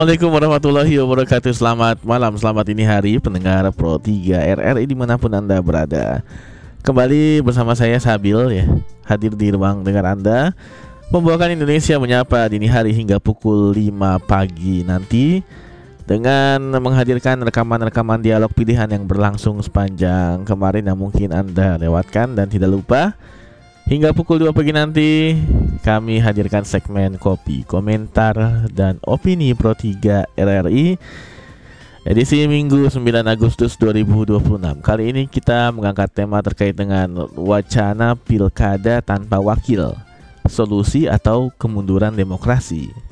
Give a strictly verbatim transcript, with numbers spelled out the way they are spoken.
Assalamualaikum warahmatullahi wabarakatuh. Selamat malam, selamat ini hari pendengar Pro tiga R R I dimanapun Anda berada. Kembali bersama saya Sabil ya, hadir di ruang dengar Anda, membawakan Indonesia menyapa dini hari hingga pukul lima pagi nanti, dengan menghadirkan rekaman-rekaman dialog pilihan yang berlangsung sepanjang kemarin yang mungkin Anda lewatkan. Dan tidak lupa, hingga pukul dua pagi nanti kami hadirkan segmen kopi, komentar, dan opini Pro tiga R R I edisi Minggu sembilan Agustus dua ribu dua puluh enam. Kali ini kita mengangkat tema terkait dengan wacana pilkada tanpa wakil, solusi atau kemunduran demokrasi.